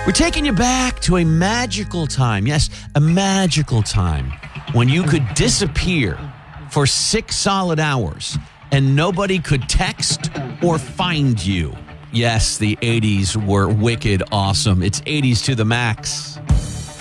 We're taking you back to a magical time. Yes, a magical time when you could disappear for 6 solid hours and nobody could text or find you. Yes, the 80s were wicked awesome. It's 80s to the max.